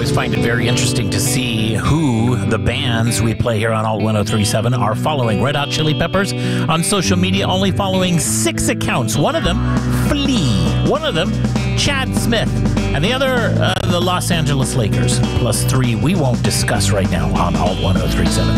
always find it very interesting to see who the bands we play here on Alt 1037 are following. Red Hot Chili Peppers on social media only following 6 accounts. One of them, Flea. One of them, Chad Smith. And the other, the Los Angeles Lakers. Plus 3 we won't discuss right now on Alt 1037.